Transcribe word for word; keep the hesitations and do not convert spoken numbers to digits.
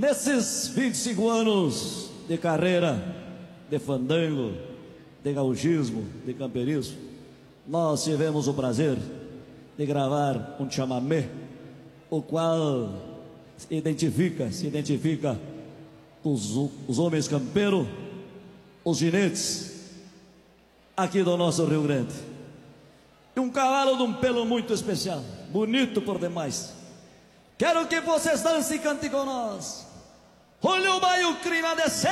Nesses vinte e cinco anos de carreira, de fandango, de gauchismo, de camperismo, nós tivemos o prazer de gravar um chamamé, o qual se identifica, se identifica os, os homens campeiros, os ginetes, aqui do nosso Rio Grande. E um cavalo de um pelo muito especial, bonito por demais. Quero que vocês dancem e cantem com nós. Olha o baio crina descer.